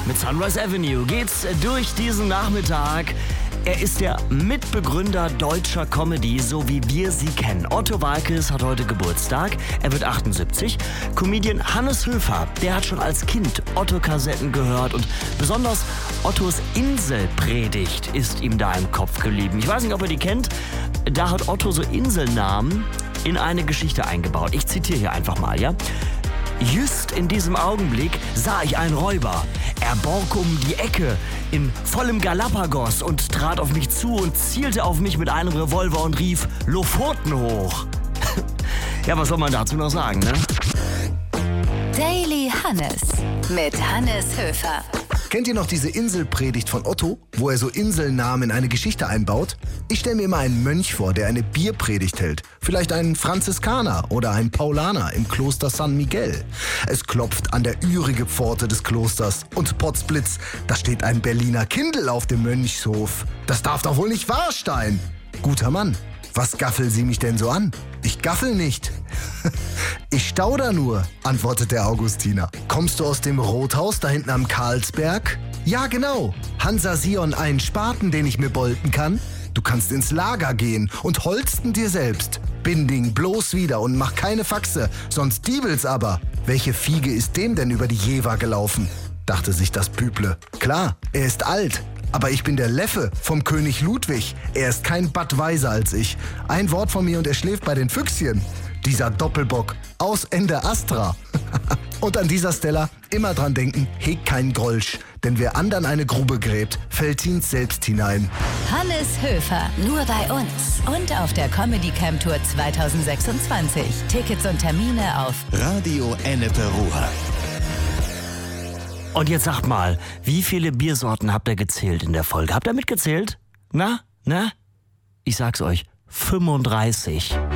Mit Sunrise Avenue geht's durch diesen Nachmittag. Er ist der Mitbegründer deutscher Comedy, so wie wir sie kennen. Otto Waalkes hat heute Geburtstag. Er wird 78. Comedian Hannes Höfer, der hat schon als Kind Otto-Kassetten gehört. Und besonders Ottos Inselpredigt ist ihm da im Kopf geblieben. Ich weiß nicht, ob ihr die kennt. Da hat Otto so Inselnamen in eine Geschichte eingebaut. Ich zitiere hier einfach mal, ja? Just in diesem Augenblick sah ich einen Räuber. Er bog um die Ecke in vollem Galapagos und trat auf mich zu und zielte auf mich mit einem Revolver und rief: Lofoten hoch. Ja, was soll man dazu noch sagen, ne? Daily Hannes mit Hannes Höfer. Kennt ihr noch diese Inselpredigt von Otto, wo er so Inselnamen in eine Geschichte einbaut? Ich stelle mir immer einen Mönch vor, der eine Bierpredigt hält. Vielleicht einen Franziskaner oder einen Paulaner im Kloster San Miguel. Es klopft an der ürige Pforte des Klosters und potzblitz, da steht ein Berliner Kindl auf dem Mönchshof. Das darf doch wohl nicht wahr sein. Guter Mann, was gaffel Sie mich denn so an? Ich gaffel nicht. Ich stauder nur, antwortet der Augustiner. Kommst du aus dem Rothaus da hinten am Karlsberg? Ja, genau. Hansa Sion einen Spaten, den ich mir bolten kann? Du kannst ins Lager gehen und holsten dir selbst. Binding bloß wieder und mach keine Faxe, sonst diebel's aber. Welche Fiege ist dem denn über die Jever gelaufen? Dachte sich das Büble. Klar, er ist alt. Aber ich bin der Leffe vom König Ludwig. Er ist kein Bad weiser als ich. Ein Wort von mir und er schläft bei den Füchschen. Dieser Doppelbock aus Ende Astra. Und an dieser Stelle immer dran denken, hegt keinen Grolsch. Denn wer andern eine Grube gräbt, fällt ihn selbst hinein. Hannes Höfer, nur bei uns. Und auf der Comedy Camp Tour 2026. Tickets und Termine auf Radio Ennepe Ruhr. Und jetzt sagt mal, wie viele Biersorten habt ihr gezählt in der Folge? Habt ihr mitgezählt? Na? Ich sag's euch, 35.